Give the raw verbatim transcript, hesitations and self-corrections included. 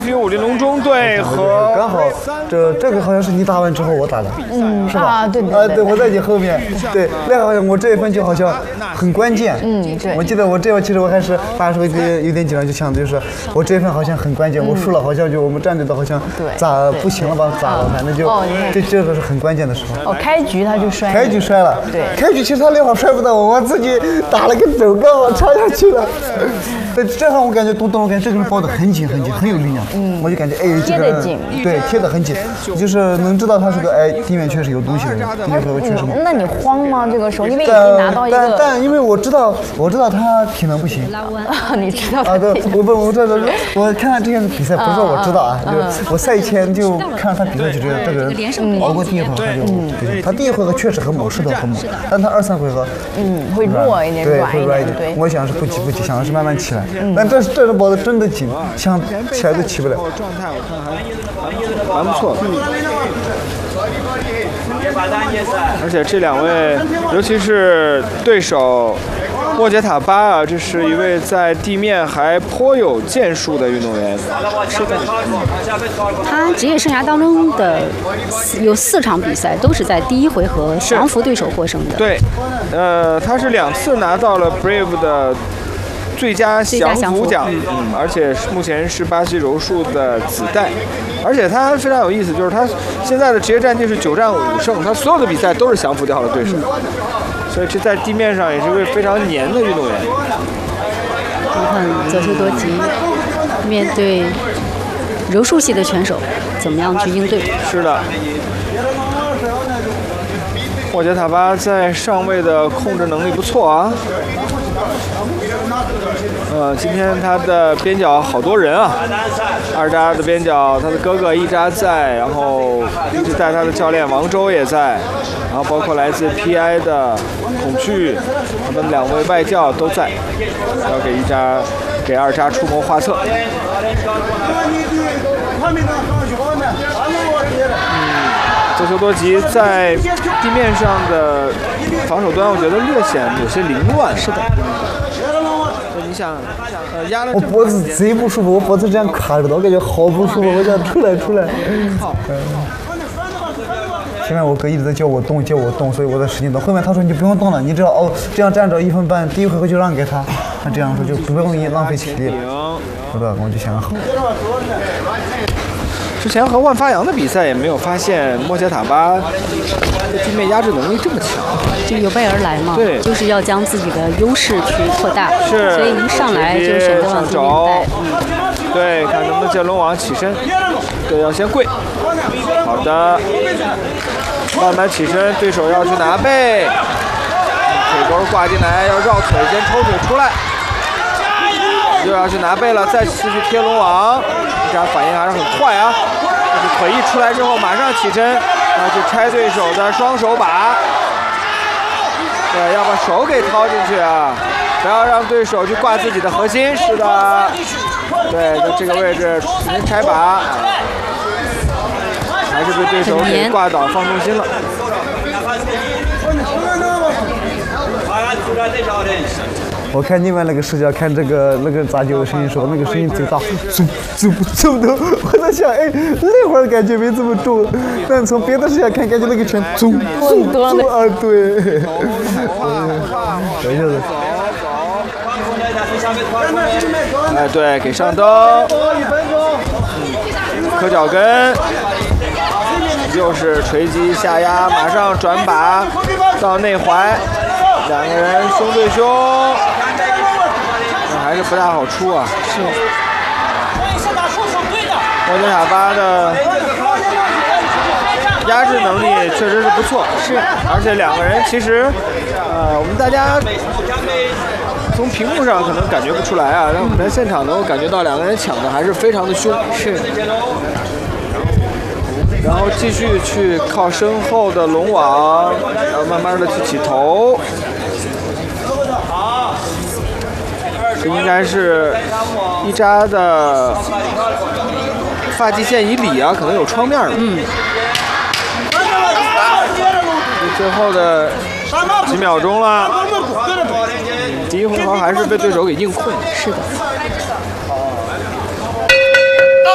F 五零龙中队和刚好这这个好像是你打完之后我打的， 嗯， 是吧？ 啊，对对啊，对，我在你后面，对，那个好像我这一分就好像很关键， 嗯，对。 我记得我这会其实我还是打的时候有点有点紧张，就想就是我这一分好像很关键，我输了好像就我们战队的好像咋不行了吧，咋了？反正就这这个是很关键的时候。 哦，开局他就摔， 开局摔了， 对， 开局其实他那会儿摔不到我，我自己打了个肘，刚好插下去了。对，这行我感觉东东，我感觉这个人抱得很紧很紧，很有力量。嗯，我就感觉哎，这个人对贴得很紧，就是能知道他是个哎地面确实有东西的人，地面确实。 那你慌吗？这个时候因为已经拿到一个， 但但因为我知道我知道他体能不行。 你知道啊？对，我不我这这我看他之前的比赛，不是说我知道啊，就是我赛前就看他比赛就觉得这个人熬过第一回合他就不行，他第一回合确实很猛，是的很猛，但他二三回合嗯会弱一点， 对， 软会软一点。 点。我想是不急不急，想的是慢慢起来。但这这人抱的真的紧，想起来都起不了。 状态我看还蛮不错的。而且这两位，尤其是对手莫杰塔巴啊，这是一位在地面还颇有建树的运动员。 是的，他职业生涯当中的有四场比赛都是在第一回合降服对手获胜的。 对，呃，他是两次拿到了 Brave 的最佳降服奖，嗯，而且目前是巴西柔术的子代，而且他非常有意思，就是他现在的职业战绩是九战五胜，他所有的比赛都是降服掉了对手，所以这在地面上也是一位非常黏的运动员。 你看泽修多吉面对柔术系的拳手，怎么样去应对？ 是的。莫杰塔巴在上位的控制能力不错啊。呃，今天他的边角好多人啊，二扎的边角，他的哥哥一扎在，然后一直带他的教练王周也在，然后包括来自 P I 的孔雀，他们两位外教都在，要给一扎给二扎出谋划策。泽修多吉在地面上的防守端，我觉得略显有些凌乱。是的。你想，呃，压了我脖子贼不舒服，我脖子这样卡着的，我感觉好不舒服，我想出来出来。前面我哥一直在叫我动，叫我动，所以我在使劲动。后面他说你不用动了，你只要哦这样站着一分半，第一回合就让给他，他这样说就不用浪费体力。是吧？我就想好。 之前和万发扬的比赛也没有发现莫杰塔巴的地面压制能力这么强， 就有备而来嘛， 对， 就是要将自己的优势去扩大， 是， 所以一上来就选择往地面带， 嗯，对，看能不能见龙王起身，对，要先跪，好的，慢慢起身，对手要去拿背，腿钩挂进来，要绕腿，先抽腿出来。又要去拿背了，再继续贴龙王，这样反应还是很快啊！就是腿一出来之后，马上起身，然后去拆对手的双手把，对，要把手给掏进去啊，不要让对手去挂自己的核心。是的，对，在这个位置直接拆把，还是被对手给挂倒，放重心了。 我看另外那个视角，看这个那个杂技的声音时候，那个声音贼大，走走不走的。我在想，哎，那会儿感觉没这么重，但从别的视角看，感觉那个拳走走走啊，对。等一下子。 哎，对，给上蹬，磕脚跟，又是锤击下压，马上转把到内踝。两个人胸对胸，还是不大好出啊。是。莫杰塔巴的压制能力确实是不错，是。而且两个人其实，呃，我们大家从屏幕上可能感觉不出来啊，但我们在现场能够感觉到两个人抢的还是非常的凶。是。然后继续去靠身后的龙网，然后慢慢的去起头。这应该是一扎的发际线以里啊，可能有窗面了。嗯。最后的几秒钟了，第一回合还是被对手给硬控。 是的。